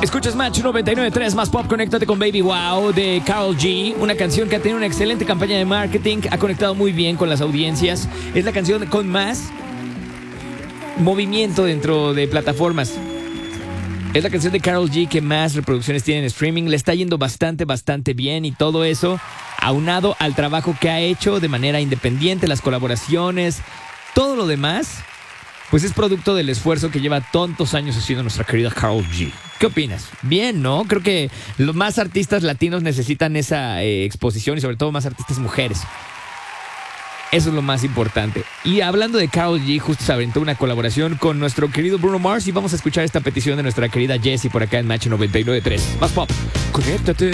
Escuchas Match 99.3 más pop, conéctate con Baby Wow de Karol G, una canción que ha tenido una excelente campaña de marketing, ha conectado muy bien con las audiencias, es la canción con más movimiento dentro de plataformas. Es la canción de Karol G que más reproducciones tiene en streaming, le está yendo bastante bien y todo eso aunado al trabajo que ha hecho de manera independiente, las colaboraciones, todo lo demás, pues es producto del esfuerzo que lleva tantos años haciendo nuestra querida Karol G. ¿Qué opinas? Bien, ¿no? Creo que los más artistas latinos necesitan esa exposición y sobre todo más artistas mujeres. Eso es lo más importante. Y hablando de Karol G, justo se aventó una colaboración con nuestro querido Bruno Mars y vamos a escuchar esta petición de nuestra querida Jessie por acá en Match 99.3. Más pop, conéctate.